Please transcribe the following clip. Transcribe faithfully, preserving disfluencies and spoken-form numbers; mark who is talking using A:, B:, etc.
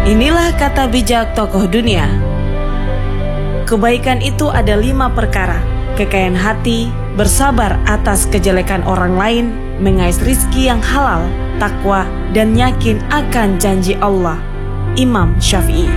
A: Inilah kata bijak tokoh dunia. Kebaikan itu ada lima perkara: kekayaan hati, bersabar atas kejelekan orang lain, mengais rizki yang halal, takwa, dan yakin akan janji Allah. Imam Syafi'i.